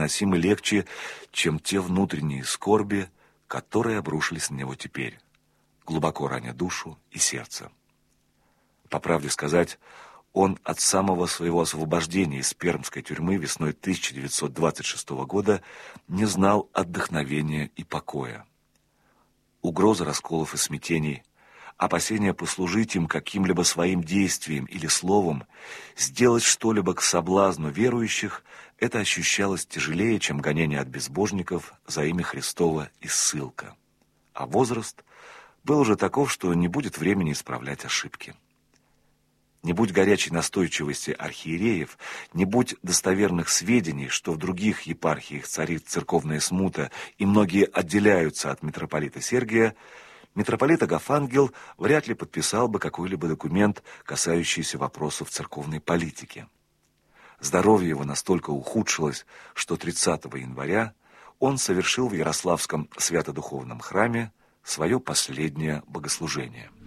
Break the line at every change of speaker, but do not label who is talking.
носимы легче, чем те внутренние скорби, которые обрушились на него теперь, глубоко раня душу и сердце. По правде сказать, он от самого своего освобождения из пермской тюрьмы весной 1926 года не знал отдохновения и покоя. Угроза расколов и смятений, опасение послужить им каким-либо своим действием или словом, сделать что-либо к соблазну верующих, это ощущалось тяжелее, чем гонение от безбожников за имя Христово и ссылка. А возраст был уже таков, что не будет времени исправлять ошибки. Не будь горячей настойчивости архиереев, не будь достоверных сведений, что в других епархиях царит церковная смута и многие отделяются от митрополита Сергия, митрополит Агафангел вряд ли подписал бы какой-либо документ, касающийся вопросов церковной политики. Здоровье его настолько ухудшилось, что 30 января он совершил в Ярославском свято-духовном храме свое последнее богослужение.